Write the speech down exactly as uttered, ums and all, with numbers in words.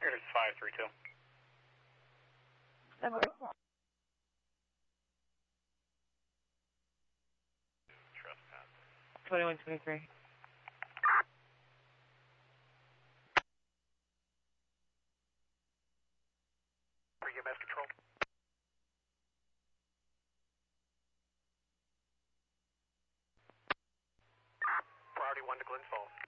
Here's five three two. Trespass. twenty-one twenty-three. E M S control. Priority one to Glens Falls.